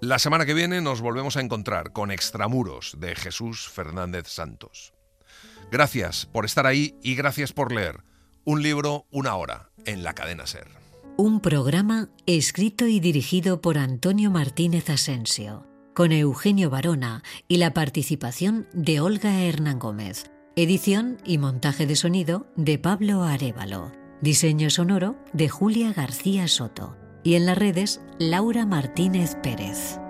La semana que viene nos volvemos a encontrar con Extramuros de Jesús Fernández Santos. Gracias por estar ahí y gracias por leer. Un libro, una hora, en la cadena SER. Un programa escrito y dirigido por Antonio Martínez Asensio, con Eugenio Barona y la participación de Olga Hernán Gómez. Edición y montaje de sonido de Pablo Arévalo. Diseño sonoro de Julia García Soto. Y en las redes, Laura Martínez Pérez.